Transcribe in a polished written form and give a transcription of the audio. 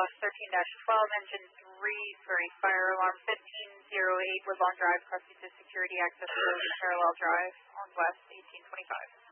Dallas 13-12, engine 3, fire alarm 1508, Woodlawn Drive, crossing to security access road, parallel drive on west 1825.